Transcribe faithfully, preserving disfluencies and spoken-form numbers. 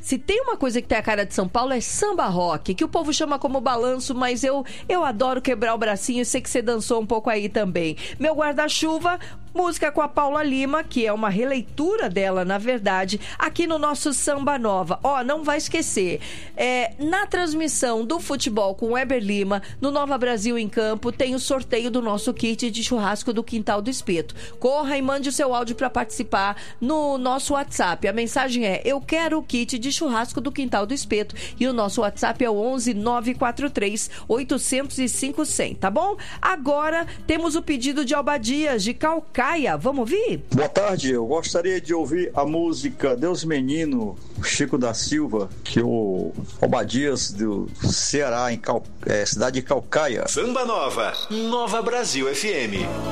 Se tem uma coisa que tem a cara de São Paulo é samba rock, que o povo chama como balanço, mas eu, eu adoro quebrar o bracinho e sei que você dançou um pouco aí também. Meu guarda-chuva, música com a Paula Lima, que é uma releitura dela, na verdade, aqui no nosso Samba Nova. Ó, não vai esquecer, é, na transmissão do futebol com o Weber Lima, no Nova Brasil em Campo, tem o sorteio do nosso kit de churrasco do Quintal do Espeto. Corra e mande o seu áudio para participar no nosso WhatsApp. A mensagem é: eu quero o kit de churrasco do Quintal do Espeto. E o nosso WhatsApp é o onze nove quatro três oito zero cinco zero zero, tá bom? Agora temos o pedido de Alba Dias, de Calcaia. Vamos ouvir? Boa tarde, eu gostaria de ouvir a música Deus Menino, Chico da Silva, que o Alba Dias do Ceará, em Cal... é, cidade de Calcaia. Samba Nova, Nova Brasil F M.